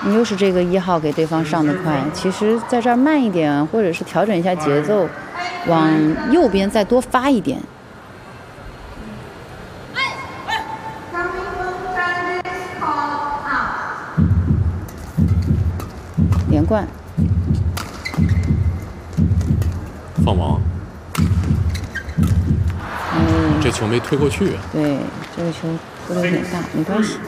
你又是这个1号给对方上的快，其实在这儿慢一点，或者是调整一下节奏，往右边再多发一点。连贯。 放网。这球没推过去。 对，这个球推的有点大，没关系。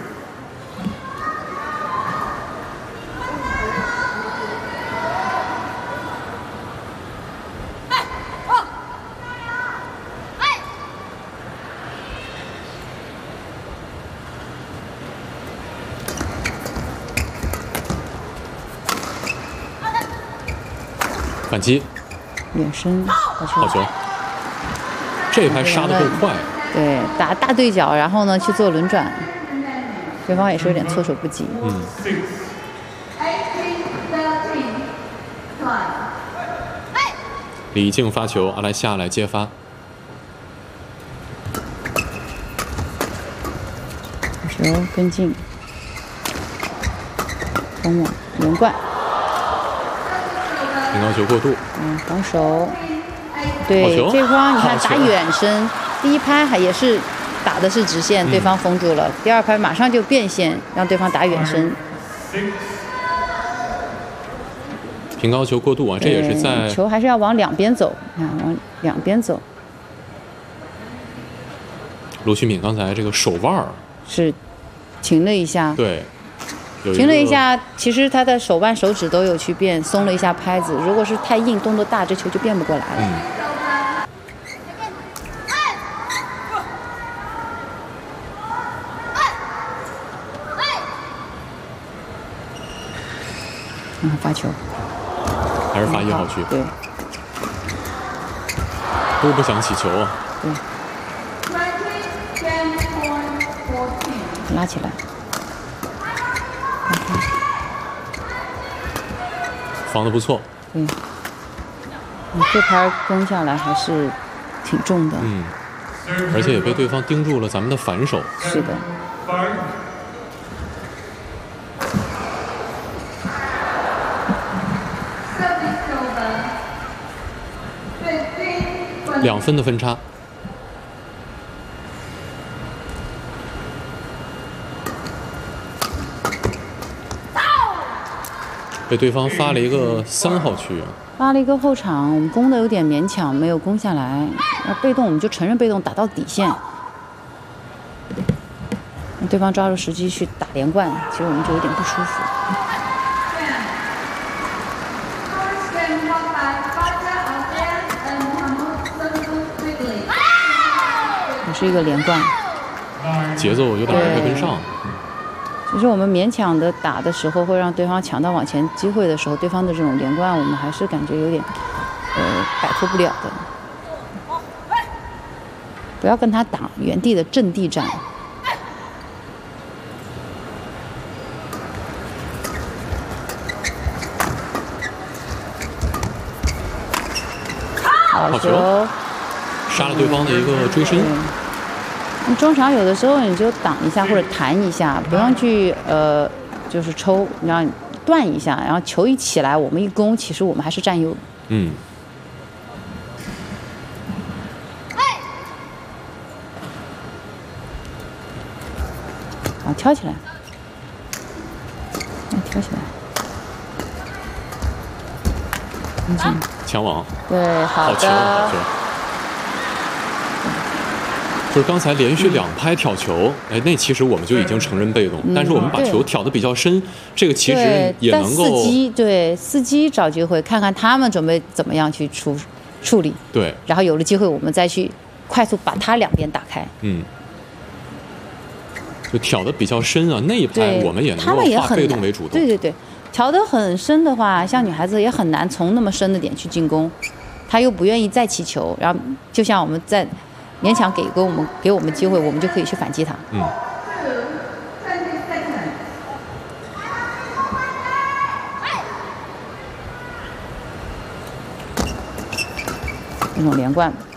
反击， 远身， 好球！这一拍杀得够快。 对，打大对角，然后呢去做轮转，对方也是有点措手不及。 李静发球，阿莱夏来接发。 球跟进，封网连贯。 平高球过度， 防守，对，这方你看打远身，第一拍也是打的是直线，对方封住了，第二拍马上就变线，让对方打远身。 平高球过度啊，这也是在球还是要往两边走，看往两边走。 卢旭敏刚才这个手腕是停了一下， 对。 停了一下，其实他的手腕、手指都有去变，松了一下拍子。如果是太硬、动作大，这球就变不过来了。发球， 还是发1号区。 对， 都不想起球啊。 对，拉起来。 防得不错。 对，你这拍攻下来还是挺重的。 而且也被对方盯住了咱们的反手。 是的。 2分的分差。被对方发了一个3号区， 发了一个后场，我们攻的有点勉强，没有攻下来。要被动我们就承认被动，打到底线，对方抓住时机去打连贯，其实我们就有点不舒服。也是一个连贯， 节奏有点没跟上。 其实我们勉强的打的时候，会让对方抢到往前机会的时候，对方的这种连贯，我们还是感觉有点，摆脱不了的。不要跟他打原地的阵地战。好球， 杀了对方的一个追身。 中场有的时候你就挡一下或者弹一下，不用去就是抽，你让断一下，然后球一起来，我们一攻，其实我们还是占优。好，挑起来，挑起来， 抢网。 对，好的。 好球。就是刚才连续2拍挑球，那其实我们就已经承认被动，但是我们把球挑得比较深，这个其实也能够伺机找机会，看看他们准备怎么样去处理， 对， 然后有了机会我们再去快速把他两边打开， 就挑得比较深啊，那一拍我们也能够化被动为主动， 对，挑得很深的话，像女孩子也很难从那么深的点去进攻，她又不愿意再起球，然后就像我们在。勉强给我们机会，我们就可以去反击他。那种连贯。